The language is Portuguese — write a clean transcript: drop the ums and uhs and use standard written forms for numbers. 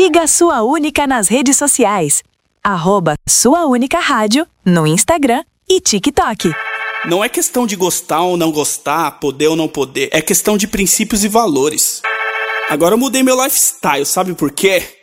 Siga a Sua Única nas redes sociais. @Sua Única Rádio no Instagram e TikTok. Não é questão de gostar ou não gostar, poder ou não poder. É questão de princípios e valores. Agora eu mudei meu lifestyle, sabe por quê?